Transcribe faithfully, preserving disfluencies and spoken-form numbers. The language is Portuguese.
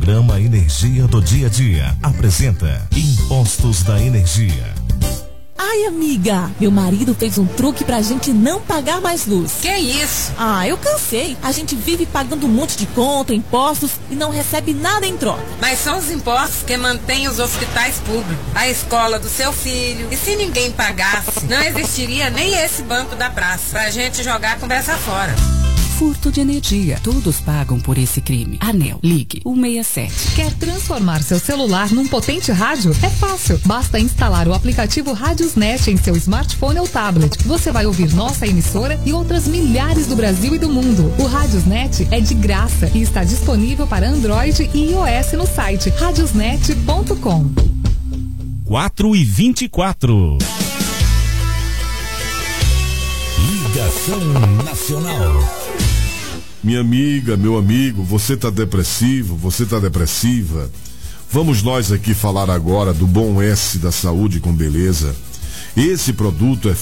programa Energia do Dia a Dia apresenta Impostos da Energia. Ai, amiga, meu marido fez um truque pra gente não pagar mais luz. Que isso? Ah, eu cansei. A gente vive pagando um monte de conta, impostos e não recebe nada em troca. Mas são os impostos que mantêm os hospitais públicos, a escola do seu filho. E se ninguém pagasse, não existiria nem esse banco da praça pra gente jogar a conversa fora. Furto de energia. Todos pagam por esse crime. ANEEL, ligue um seis sete. Quer transformar seu celular num potente rádio? É fácil. Basta instalar o aplicativo Radiosnet em seu smartphone ou tablet. Você vai ouvir nossa emissora e outras milhares do Brasil e do mundo. O Radiosnet é de graça e está disponível para Android e iOS no site radiosnet ponto com. quatro e vinte e quatro. Ligação Nacional. Minha amiga, meu amigo, você tá depressivo, você tá depressiva? Vamos nós aqui falar agora do Bom S da Saúde com Beleza. Esse produto é